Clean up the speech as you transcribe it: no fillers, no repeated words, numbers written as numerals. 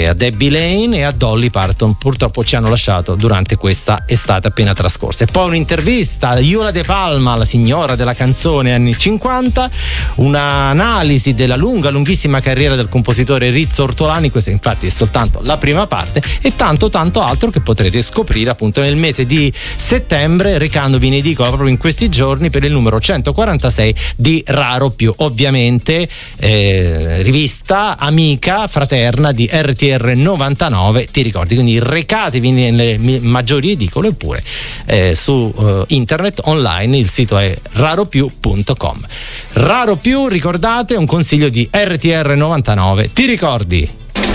a Debbie Lane e a Dolly Parton, purtroppo ci hanno lasciato durante questa estate appena trascorsa. E poi un'intervista a Yola De Palma, la signora della canzone anni 50, un'analisi della lunghissima carriera del compositore Rizzo Ortolani, questa infatti è soltanto la prima parte, e tanto altro che potrete scoprire appunto nel mese di settembre, recandovi in edicola proprio in questi giorni per il numero 146 di Raro Più, ovviamente rivista amica, fraterna di RTR 99, ti ricordi, quindi recatevi nelle maggiori edicole oppure su internet online, il sito è raropiù.com. Raro Più, ricordate, un consiglio di RTR 99, ti ricordi?